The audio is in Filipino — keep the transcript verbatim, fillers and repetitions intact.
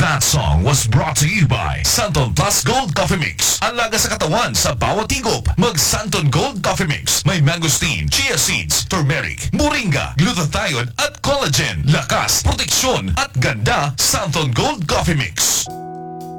That song was brought to you by Santon Plus Gold Coffee Mix. Ang laga sa katawan sa bawat higop. Mag Santon Gold Coffee Mix. May mangosteen, chia seeds, turmeric, moringa, glutathione at collagen. Lakas, proteksyon at ganda. Santon Gold Coffee Mix.